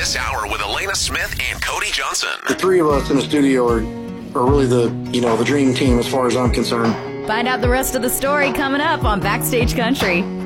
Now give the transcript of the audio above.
this hour with Elena Smith and Cody Johnson. The three of us in the studio are really the dream team as far as I'm concerned. Find out the rest of the story coming up on Backstage Country.